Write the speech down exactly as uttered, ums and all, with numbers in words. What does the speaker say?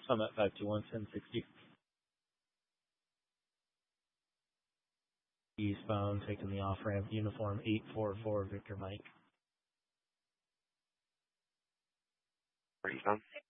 I'm at five two one ten sixty. Eastbound, taking the off-ramp, uniform eight four four, Victor Mike. For eastbound?